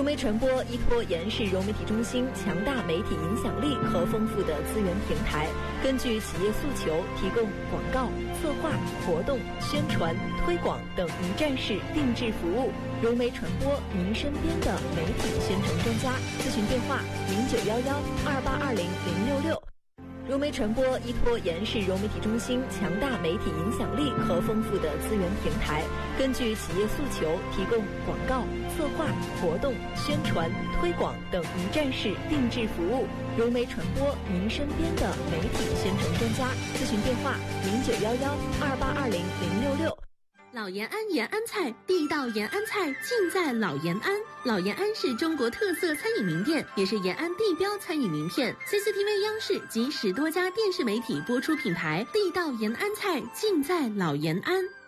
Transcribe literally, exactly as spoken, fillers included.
融媒传播依托延世融媒体中心强大媒体影响力和丰富的资源平台，根据企业诉求提供广告、策划、活动、宣传、推广等一站式定制服务。融媒传播，您身边的媒体宣传专家。咨询电话：零九幺幺二八二零零六六。融媒传播依托延世融媒体中心强大媒体影响力和丰富的资源平台，根据企业诉求提供广告、策划、活动、宣传、推广等一站式定制服务。融媒传播，您身边的媒体宣传专家。咨询电话：零九幺幺二八二零零六六。 老延安延安菜，地道延安菜尽在老延安。老延安是中国特色餐饮名店，也是延安地标餐饮名片。C C T V 央视及十多家电视媒体播出品牌，地道延安菜尽在老延安。